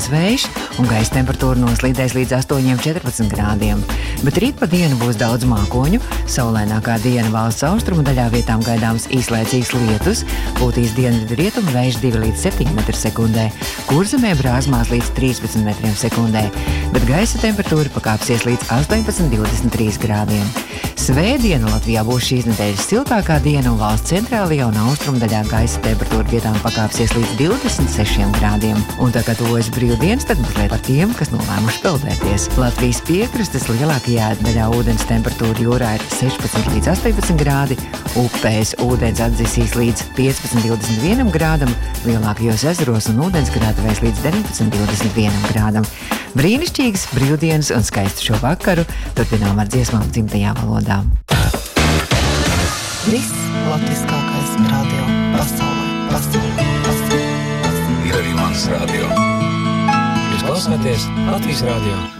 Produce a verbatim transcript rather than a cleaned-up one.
stiprināts vējš un gaisa temperatūra noslīdēs līdz astoņiem četrpadsmit grādiem. Bet rīt pa dienu būs daudz mākoņu, saulainākā diena valsts austrumu daļā vietām gaidāms īslaicīgs lietus, pūtīs dienvidu rietumu vējš divi līdz septiņi metri sekundē, Kurzemē brāzmās līdz trīspadsmit metriem sekundē, bet gaisa temperatūra pakāpsies līdz astoņpadsmit divdesmit trīs grādiem. Svētdiena Latvijā būs šīs nedēļas siltākā diena un valsts centrālajā un austrumu daļā gaisa temperatūra vietām pakāpsies līdz divdesmit sešiem grādiem. Un tā kā tuvojas brīvdienas, tad mazliet par tiem, kas nolēmuši peldēties. Latvijas piekrastes lielākajā daļā ūdens temperatūra jūrā ir sešpadsmit līdz astoņpadsmit grādi, upēs ūdens atdzisīs līdz piecpadsmit līdz divdesmit vienam grādam, lielākajos ezeros un ūdenskrātuvēs līdz deviņpadsmit līdz divdesmit vienam grādam. Brīnišķīgas brīvdienas un skaistu šo vakaru turpinām ar dziesmām dzimtajā valodā. Viss latviskākais radio pasaulē, pasaulē, pasaulē. Ir arī mans radio. Jūs klausāties Latvijas radio.